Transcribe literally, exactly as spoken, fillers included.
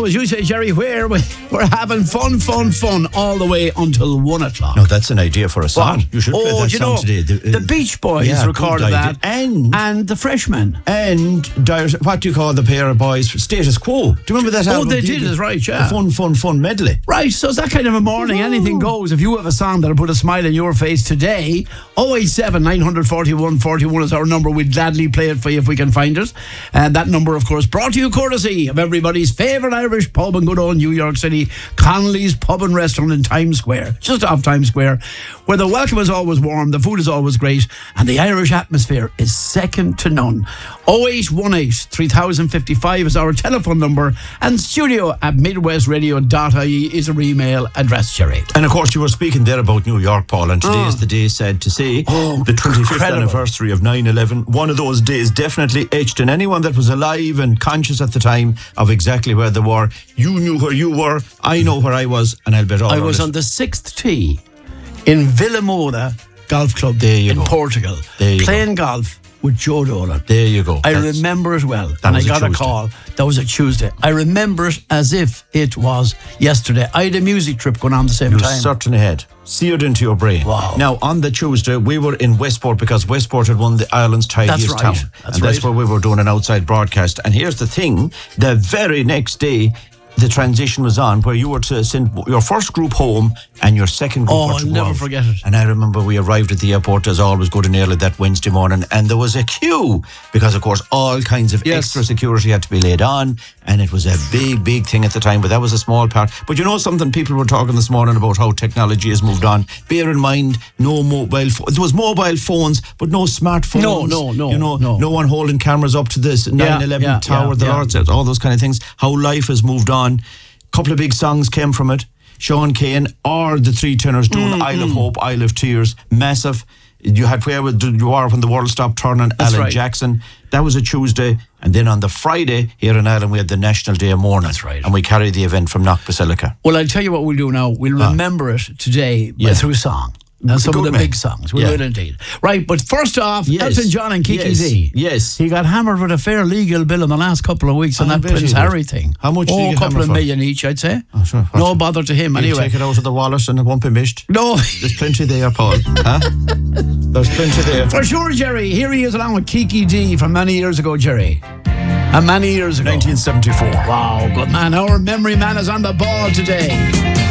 as you say, Jerry, where we, we're having fun, fun, fun all the way until one o'clock. No, that's an idea for a song. What? You should oh, play that you song know, today. The, the Beach Boys yeah, recorded good that. idea. And, and the Freshmen. And Dire, what do you call the pair of boys? Status Quo. Do you remember that Oh, album? they did, that's right, yeah. The Fun, Fun, Fun medley. Right, so it's that kind of a morning. Anything goes. If you have a song that'll put a smile on your face today, oh eight seven, nine four one, four one is our number. We'd gladly play it for you if we can find it. And that number, of course, brought to you courtesy of everybody's favourite Irish pub in good old New York City, Connolly's Pub and Restaurant in Times Square, just off Times Square, where the welcome is always warm, the food is always great, and the Irish atmosphere is second to none. oh eight one eight, three thousand fifty-five is our telephone number, and studio at midwest radio dot I E is our email address, Jerry. And of course, you were speaking there about New York, Paul, and today Oh. is the day said to say Oh, the twenty-fifth incredible. anniversary of nine eleven. One of those days definitely etched in anyone that was alive and conscious at the time of exactly where they were. You knew where you were, I know where I was, and I'll bet all I our was list- on the sixth tee in Villamoda Golf Club There you in go. Portugal, There you playing golf with Joe Dolan. There you go. I That's- remember it well. that And I was a got a, Tuesday. call. That was a Tuesday. I remember it as if it was yesterday. I had a music trip going on the same You time. certainly had. Seared into your brain. Wow. Now, on the Tuesday, we were in Westport because Westport had won the Ireland's tidiest That's right. town. That's and that's right. where we were doing an outside broadcast. And here's the thing, the very next day, the transition was on where you were to send your first group home and your second group Oh, were I'll to go never out. forget it. And I remember we arrived at the airport as always good and early that Wednesday morning, and there was a queue because, of course, all kinds of Yes. extra security had to be laid on, and it was a big, big thing at the time, but that was a small part. But you know something, people were talking this morning about how technology has moved on. Bear in mind, no mobile phones. There was mobile phones, but no smartphones. No, no, no, You know, no. no one holding cameras up to this nine eleven yeah, tower, yeah, the yeah. Lord said, all those kind of things. How life has moved on. Couple of big songs came from it. Sean Kane or the Three Tenors doing Mm, Isle of Hope, Isle of Tears, massive. You had Where Would You Are When the World Stopped Turning, That's Alan right. Jackson. That was a Tuesday. And then on the Friday, here in Ireland, we had the National Day of Mourning. That's right. And we carried the event from Knock Basilica. Well, I'll tell you what we'll do now. We'll remember it today by Yeah. through song. And some Good of the man. big songs. We Yeah. will indeed. Right, but first off, Yes. Elton John and Kiki Yes. Z. Yes. He got hammered with a fair legal bill in the last couple of weeks on I that bet he Prince did. Harry thing. How much did he Oh, a get couple hammered of for? million each, I'd say. Oh, sure. No bother to him, You anyway. take it out of the wallet and it won't be missed. No. There's plenty there, Paul. Huh? There's plenty there. For sure, Jerry. Here he is along with Kiki D from many years ago, Jerry. And many years ago. nineteen seventy-four. Wow, good man. Our memory man is on the ball today.